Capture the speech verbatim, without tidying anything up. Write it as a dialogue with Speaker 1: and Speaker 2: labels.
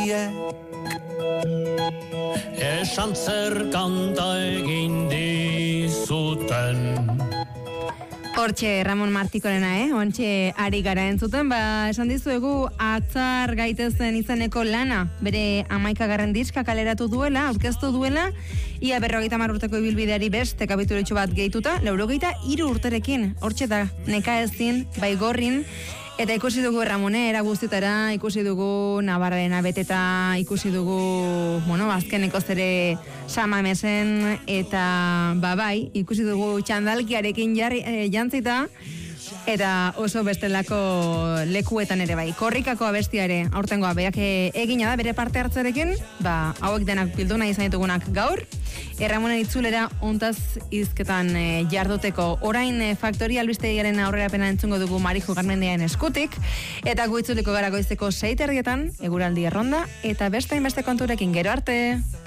Speaker 1: Esan zer kanta egin dizuten.
Speaker 2: Hortxe, Ramon Martikorena, eh? Hortxe ari gara entzuten, ba, esan dizuegu atzar gaitezen izeneko lana, bere hamaikagarren diska kaleratu duela, aurkeztu duela, ia berrogeita hamar urteko ibilbideari beste kapitulutxo bat gehituta, laurogeita hiru urterekin, hortxe da, neka ezin, baigorrin, eta ikusi dugu Ramonera guztietara, ikusi dugu Navarrarena beteta, ikusi dugu, bueno, azkeneko zere Samamesen, eta babai, ikusi dugu txandalkiarekin jarri, e, jantzita, eta oso bestelako lekuetan ere bai. Korrikako abestia ere, aurtengoa beak egina da, bere parte hartzarekin, ba, hauek denak bildu nahi izan ditugunak gaur, Erramonen itzulera ontaz izketan e, jarduteko. Orain e, Faktori albistegiaren aurrerapena entzungo dugu Marijo Garmendiaren eskutik, eta gu itzuliko gara goizeko sei terdietan, eguraldi erronda, eta beste inbeste konturekin gero arte.